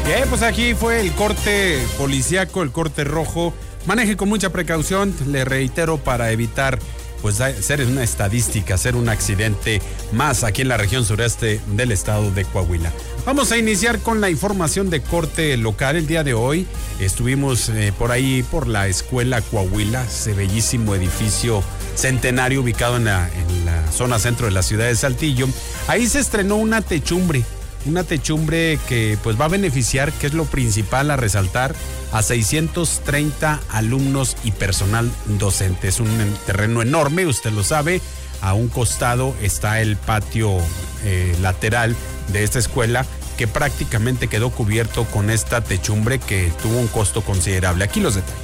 Bien, pues aquí fue el corte policíaco, el corte rojo. Maneje con mucha precaución, le reitero, para evitar pues ser una estadística, ser un accidente más aquí en la región sureste del estado de Coahuila. Vamos a iniciar con la información de corte local. El día de hoy estuvimos por ahí, por la escuela Coahuila, ese bellísimo edificio centenario ubicado en la zona centro de la ciudad de Saltillo. Ahí se estrenó una techumbre que pues va a beneficiar, que es lo principal a resaltar, a 630 alumnos y personal docente. Es un terreno enorme, usted lo sabe. A un costado está el patio lateral de esta escuela, que prácticamente quedó cubierto con esta techumbre que tuvo un costo considerable. Aquí los detalles.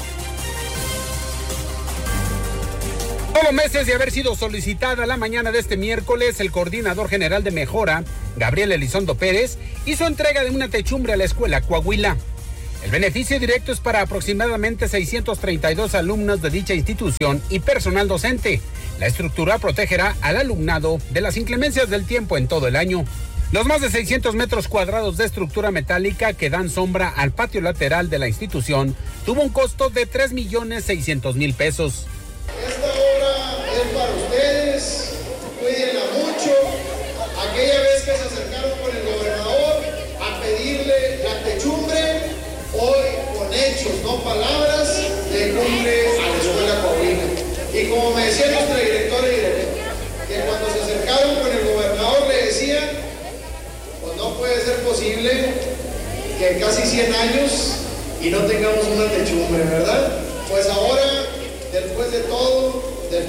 Solo meses de haber sido solicitada la mañana de este miércoles, el coordinador general de Mejora, Gabriel Elizondo Pérez, hizo entrega de una techumbre a la escuela Coahuila. El beneficio directo es para aproximadamente 632 alumnos de dicha institución y personal docente. La estructura protegerá al alumnado de las inclemencias del tiempo en todo el año. Los más de 600 metros cuadrados de estructura metálica que dan sombra al patio lateral de la institución tuvo un costo de 3,600,000 pesos. Esta obra es para ustedes, cuídenla mucho. Aquella vez que se acercaron con el gobernador a pedirle la techumbre, hoy con hechos, no palabras, le cumple a la escuela Coahuila. Y como me decía nuestra directora y director, que cuando se acercaron con el gobernador le decían, pues no puede ser posible que en casi 100 años y no tengamos una techumbre, ¿verdad? Pues ahora, después de todo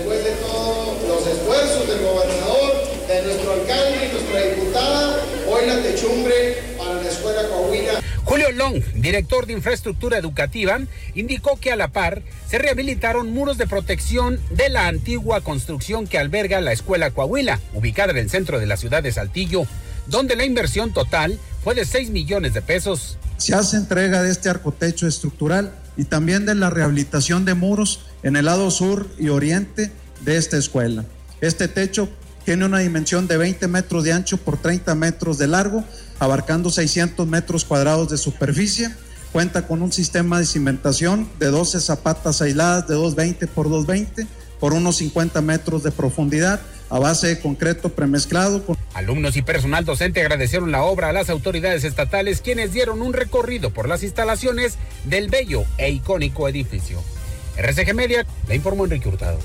los esfuerzos del gobernador, de nuestro alcalde y nuestra diputada, hoy la techumbre para la escuela Coahuila. Julio Long, director de infraestructura educativa, indicó que a la par se rehabilitaron muros de protección de la antigua construcción que alberga la escuela Coahuila, ubicada en el centro de la ciudad de Saltillo, donde la inversión total fue de 6 millones de pesos. Se hace entrega de este arcotecho estructural y también de la rehabilitación de muros en el lado sur y oriente de esta escuela. Este techo tiene una dimensión de 20 metros de ancho por 30 metros de largo, abarcando 600 metros cuadrados de superficie. Cuenta con un sistema de cimentación de 12 zapatas aisladas de 220 por 220 por unos 50 metros de profundidad, a base de concreto premezclado. Alumnos y personal docente agradecieron la obra a las autoridades estatales, quienes dieron un recorrido por las instalaciones del bello e icónico edificio. RCG Media, le informó Enrique Hurtado.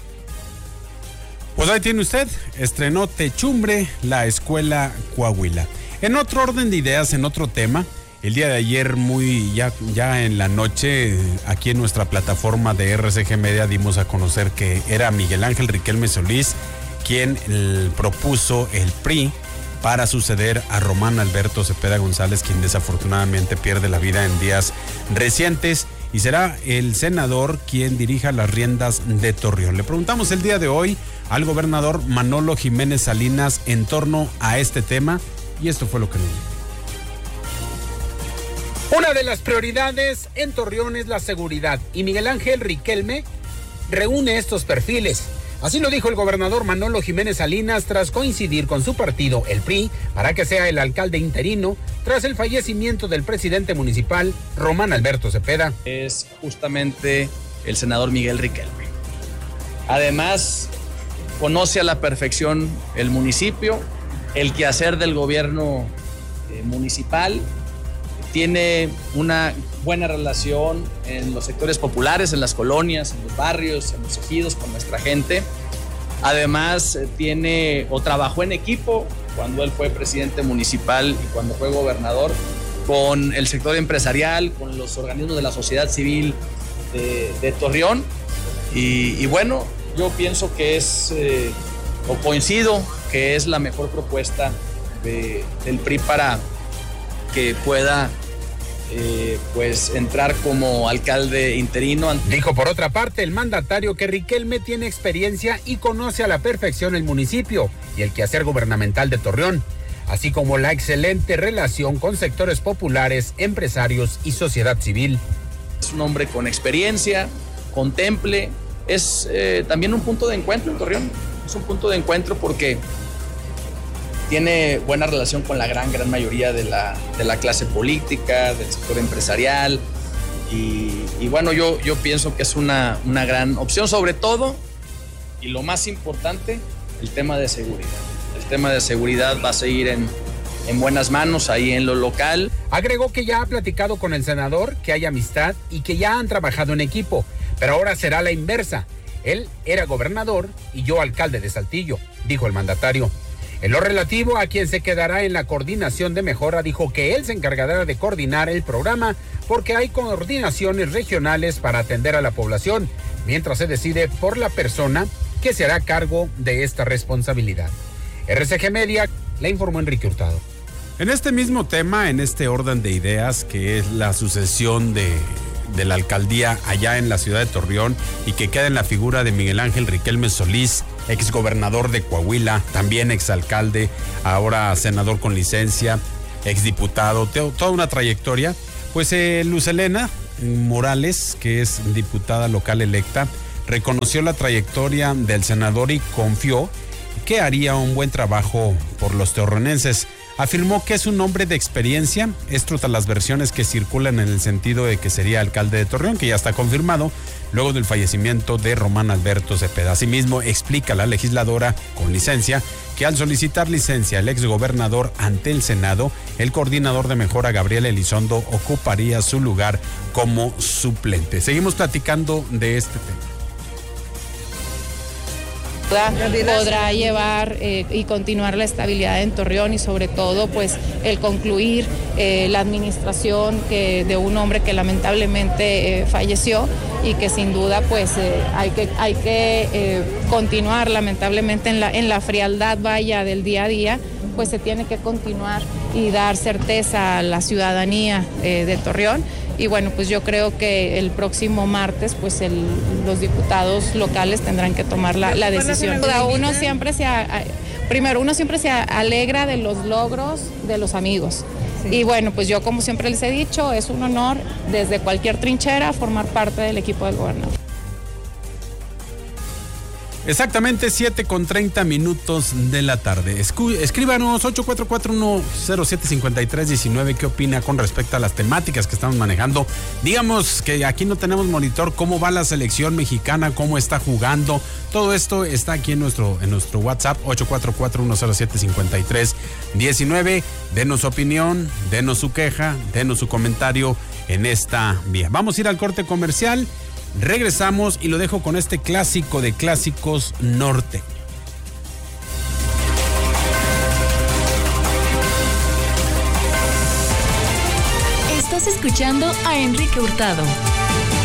Pues ahí tiene usted, estrenó techumbre la escuela Coahuila. En otro orden de ideas, en otro tema, el día de ayer, ya en la noche, aquí en nuestra plataforma de RCG Media dimos a conocer que era Miguel Ángel Riquelme Solís quien propuso el PRI para suceder a Román Alberto Cepeda González, quien desafortunadamente pierde la vida en días recientes, y será el senador quien dirija las riendas de Torreón. Le preguntamos el día de hoy al gobernador Manolo Jiménez Salinas en torno a este tema, y esto fue lo que nos dijo. Una de las prioridades en Torreón es la seguridad, y Miguel Ángel Riquelme reúne estos perfiles. Así lo dijo el gobernador Manolo Jiménez Salinas tras coincidir con su partido, el PRI, para que sea el alcalde interino tras el fallecimiento del presidente municipal, Román Alberto Cepeda. Es justamente el senador Miguel Riquelme. Además, conoce a la perfección el municipio, el quehacer del gobierno municipal, tiene una buena relación en los sectores populares, en las colonias, en los barrios, en los ejidos con nuestra gente. Además, trabajó en equipo cuando él fue presidente municipal y cuando fue gobernador con el sector empresarial, con los organismos de la sociedad civil de Torreón. Y bueno, yo pienso que coincido que es la mejor propuesta del PRI para que pueda entrar como alcalde interino. Dijo por otra parte el mandatario que Riquelme tiene experiencia y conoce a la perfección el municipio y el quehacer gubernamental de Torreón, así como la excelente relación con sectores populares, empresarios y sociedad civil. Es un hombre con experiencia, contemple, es también un punto de encuentro en Torreón. Es un punto de encuentro porque tiene buena relación con la gran mayoría de la clase política, del sector empresarial. Y bueno, yo pienso que es una gran opción, sobre todo, y lo más importante, el tema de seguridad. El tema de seguridad va a seguir en buenas manos ahí en lo local. Agregó que ya ha platicado con el senador, que hay amistad y que ya han trabajado en equipo, pero ahora será la inversa. Él era gobernador y yo alcalde de Saltillo, dijo el mandatario. En lo relativo a quien se quedará en la coordinación de Mejora, dijo que él se encargará de coordinar el programa porque hay coordinaciones regionales para atender a la población, mientras se decide por la persona que se hará cargo de esta responsabilidad. RCG Media, le informó Enrique Hurtado. En este mismo tema, en este orden de ideas, que es la sucesión de la alcaldía allá en la ciudad de Torreón y que queda en la figura de Miguel Ángel Riquelme Solís, exgobernador de Coahuila, también exalcalde, ahora senador con licencia, exdiputado, toda una trayectoria. Pues Luz Helena Morales, que es diputada local electa, reconoció la trayectoria del senador y confió que haría un buen trabajo por los torreonenses. Afirmó que es un hombre de experiencia, esto tras las versiones que circulan en el sentido de que sería alcalde de Torreón, que ya está confirmado, luego del fallecimiento de Román Alberto Cepeda. Asimismo, explica la legisladora con licencia que al solicitar licencia el exgobernador ante el Senado, el coordinador de Mejora, Gabriel Elizondo, ocuparía su lugar como suplente. Seguimos platicando de este tema. Podrá llevar y continuar la estabilidad en Torreón y sobre todo pues el concluir la administración de un hombre que lamentablemente falleció y que sin duda pues hay que continuar lamentablemente en la frialdad vaya del día a día, pues se tiene que continuar y dar certeza a la ciudadanía de Torreón. Y bueno, pues yo creo que el próximo martes, pues los diputados locales tendrán que tomar la decisión. Uno siempre se alegra de los logros de los amigos. Sí. Y bueno, pues yo como siempre les he dicho, es un honor desde cualquier trinchera formar parte del equipo del gobernador. Exactamente 7:30 de la tarde. Escríbanos 844-107-5319. ¿Qué opina con respecto a las temáticas que estamos manejando? Digamos que aquí no tenemos monitor. ¿Cómo va la selección mexicana? ¿Cómo está jugando? Todo esto está aquí en nuestro WhatsApp 844-107-5319. Denos su opinión, denos su queja, denos su comentario en esta vía. Vamos a ir al corte comercial. Regresamos y lo dejo con este clásico de clásicos norte. Estás escuchando a Enrique Hurtado.